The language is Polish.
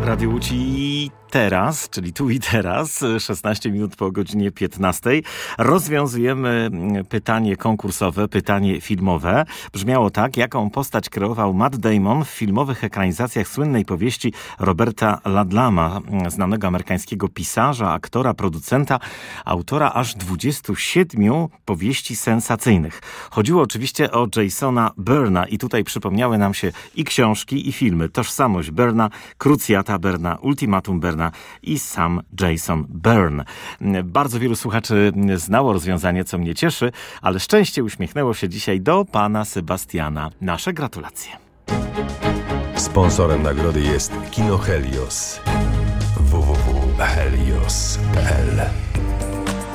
Radio Łódź i teraz, czyli tu i teraz, 16 minut po godzinie 15, rozwiązujemy pytanie konkursowe, pytanie filmowe. Brzmiało tak: jaką postać kreował Matt Damon w filmowych ekranizacjach słynnej powieści Roberta Ludluma, znanego amerykańskiego pisarza, aktora, producenta, autora aż 27 powieści sensacyjnych. Chodziło oczywiście o Jasona Bourna i tutaj przypomniały nam się i książki, i filmy. Tożsamość Bourna, Krucjata Bourna, Ultimatum Bourna i sam Jason Bourne. Bardzo wielu słuchaczy znało rozwiązanie, co mnie cieszy, ale szczęście uśmiechnęło się dzisiaj do pana Sebastiana. Nasze gratulacje. Sponsorem nagrody jest Kino Helios. www.helios.pl